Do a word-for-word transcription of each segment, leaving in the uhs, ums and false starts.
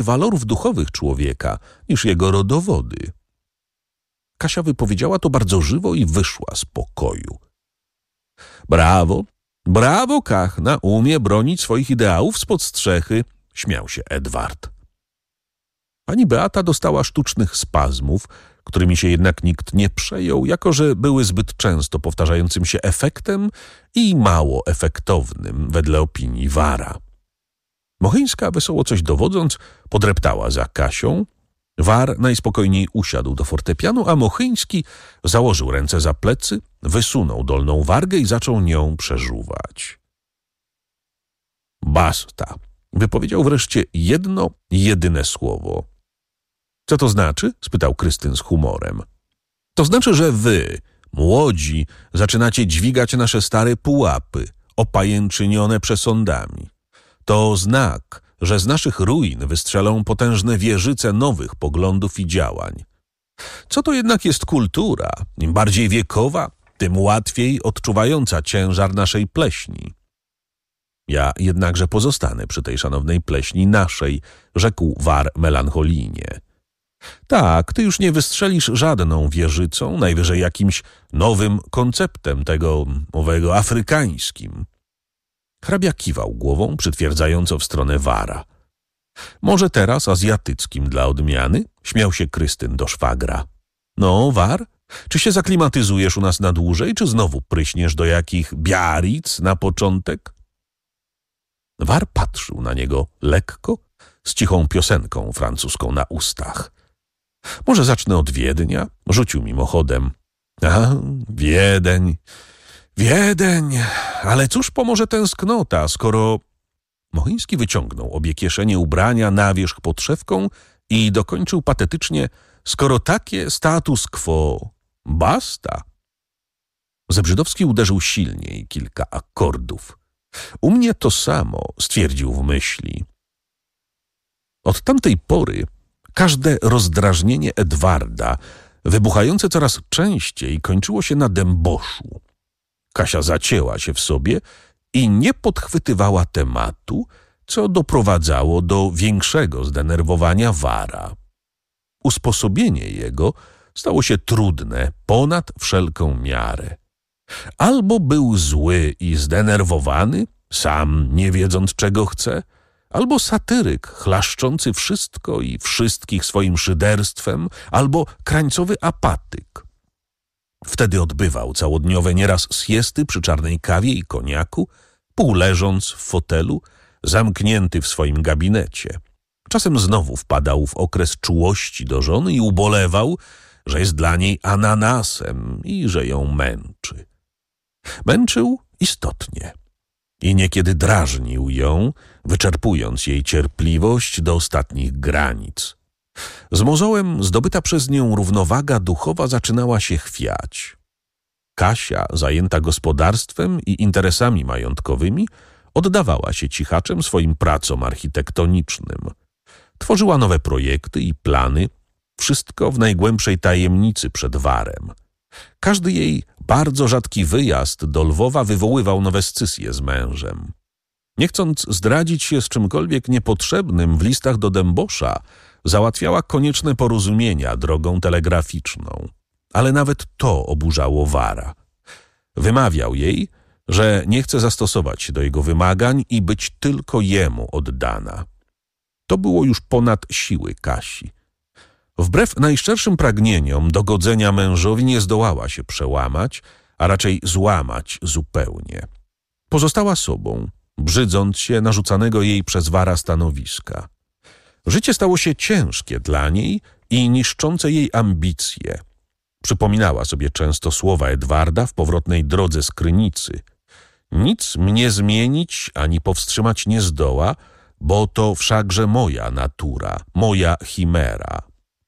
walorów duchowych człowieka niż jego rodowody. Kasia wypowiedziała to bardzo żywo i wyszła z pokoju. Brawo, brawo, Kachna, umie bronić swoich ideałów spod strzechy, śmiał się Edward. Pani Beata dostała sztucznych spazmów, którymi się jednak nikt nie przejął, jako że były zbyt często powtarzającym się efektem i mało efektownym wedle opinii Wara. Mochyńska, wesoło coś dowodząc, podreptała za Kasią. War najspokojniej usiadł do fortepianu, a Mochyński założył ręce za plecy, wysunął dolną wargę i zaczął nią przeżuwać. Basta, wypowiedział wreszcie jedno, jedyne słowo. Co to znaczy? Spytał Krystyn z humorem. To znaczy, że wy, młodzi, zaczynacie dźwigać nasze stare pułapy, opajęczynione przesądami. To znak, że z naszych ruin wystrzelą potężne wieżyce nowych poglądów i działań. Co to jednak jest kultura? Im bardziej wiekowa, tym łatwiej odczuwająca ciężar naszej pleśni. Ja jednakże pozostanę przy tej szanownej pleśni naszej, rzekł War melancholijnie. Tak, ty już nie wystrzelisz żadną wieżycą, najwyżej jakimś nowym konceptem tego, owego afrykańskim. Hrabia kiwał głową, przytwierdzająco w stronę Wara. Może teraz azjatyckim dla odmiany? Śmiał się Krystyn do szwagra. No, War, czy się zaklimatyzujesz u nas na dłużej, czy znowu pryśniesz do jakich Biaric na początek? War patrzył na niego lekko, z cichą piosenką francuską na ustach. Może zacznę od Wiednia? Rzucił mimochodem. A, Wiedeń, Wiedeń, ale cóż pomoże tęsknota, skoro... Mochyński wyciągnął obie kieszenie ubrania na wierzch podszewką i dokończył patetycznie, skoro takie status quo, basta. Zebrzydowski uderzył silniej kilka akordów. U mnie to samo, stwierdził w myśli. Od tamtej pory każde rozdrażnienie Edwarda, wybuchające coraz częściej, kończyło się na dęboszu. Kasia zacięła się w sobie i nie podchwytywała tematu, co doprowadzało do większego zdenerwowania Wara. Usposobienie jego stało się trudne ponad wszelką miarę. Albo był zły i zdenerwowany, sam nie wiedząc czego chce, albo satyryk chlaszczący wszystko i wszystkich swoim szyderstwem, albo krańcowy apatyk. Wtedy odbywał całodniowe nieraz siesty przy czarnej kawie i koniaku, półleżąc w fotelu, zamknięty w swoim gabinecie. Czasem znowu wpadał w okres czułości do żony i ubolewał, że jest dla niej ananasem i że ją męczy. Męczył istotnie i niekiedy drażnił ją, wyczerpując jej cierpliwość do ostatnich granic. Z mozołem zdobyta przez nią równowaga duchowa zaczynała się chwiać. Kasia, zajęta gospodarstwem i interesami majątkowymi, oddawała się cichaczem swoim pracom architektonicznym. Tworzyła nowe projekty i plany, wszystko w najgłębszej tajemnicy przed Warem. Każdy jej bardzo rzadki wyjazd do Lwowa wywoływał nowe scysje z mężem. Nie chcąc zdradzić się z czymkolwiek niepotrzebnym w listach do Dębosza, załatwiała konieczne porozumienia drogą telegraficzną. Ale nawet to oburzało Wara. Wymawiał jej, że nie chce zastosować się do jego wymagań i być tylko jemu oddana. To było już ponad siły Kasi. Wbrew najszczerszym pragnieniom dogodzenia mężowi nie zdołała się przełamać, a raczej złamać zupełnie. Pozostała sobą, brzydząc się narzucanego jej przez Wara stanowiska. Życie stało się ciężkie dla niej i niszczące jej ambicje. Przypominała sobie często słowa Edwarda w powrotnej drodze z Krynicy. Nic mnie zmienić ani powstrzymać nie zdoła, bo to wszakże moja natura, moja chimera.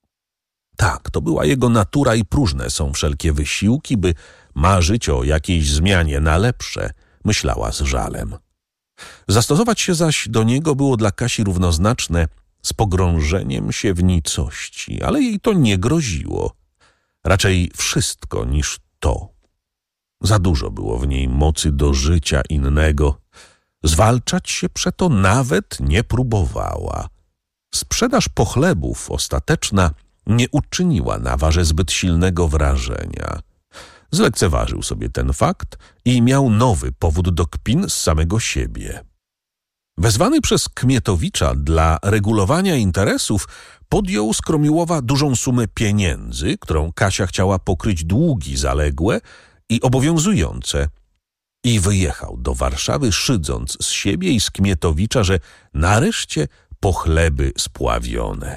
Tak, to była jego natura i próżne są wszelkie wysiłki, by marzyć o jakiejś zmianie na lepsze, myślała z żalem. Zastosować się zaś do niego było dla Kasi równoznaczne z pogrążeniem się w nicości, ale jej to nie groziło. Raczej wszystko niż to. Za dużo było w niej mocy do życia innego. Zwalczać się przeto nawet nie próbowała. Sprzedaż pochlebów ostateczna nie uczyniła na Warze zbyt silnego wrażenia. Zlekceważył sobie ten fakt i miał nowy powód do kpin z samego siebie. Wezwany przez Kmietowicza dla regulowania interesów, podjął z Kromiłowa dużą sumę pieniędzy, którą Kasia chciała pokryć długi zaległe i obowiązujące, i wyjechał do Warszawy, szydząc z siebie i z Kmietowicza, że nareszcie pochleby spławione.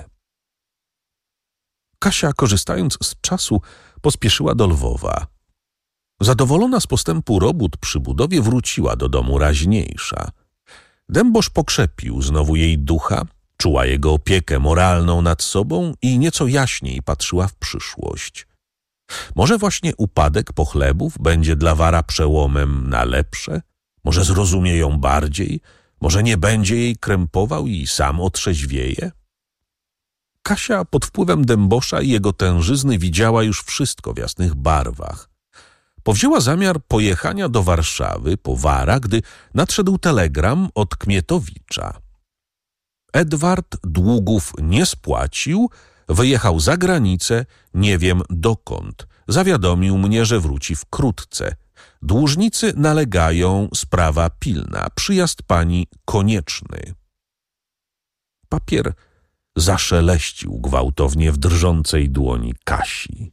Kasia, korzystając z czasu, pospieszyła do Lwowa. Zadowolona z postępu robót przy budowie, wróciła do domu raźniejsza. Dębosz pokrzepił znowu jej ducha, czuła jego opiekę moralną nad sobą i nieco jaśniej patrzyła w przyszłość. Może właśnie upadek pochlebów będzie dla Wara przełomem na lepsze? Może zrozumie ją bardziej? Może nie będzie jej krępował i sam otrzeźwieje? Kasia pod wpływem Dębosza i jego tężyzny widziała już wszystko w jasnych barwach. Powzięła zamiar pojechania do Warszawy po Wara, gdy nadszedł telegram od Kmietowicza. Edward długów nie spłacił, wyjechał za granicę, nie wiem dokąd. Zawiadomił mnie, że wróci wkrótce. Dłużnicy nalegają, sprawa pilna, przyjazd pani konieczny. Papier zaszeleścił gwałtownie w drżącej dłoni Kasi.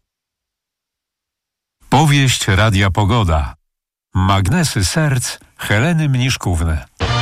Powieść Radia Pogoda. Magnesy serc Heleny Mniszkówny.